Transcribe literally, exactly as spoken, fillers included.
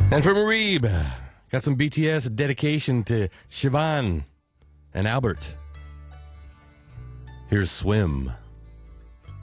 And from Reeb, got some B T S dedication to Siobhan and Albert. Here's Swim.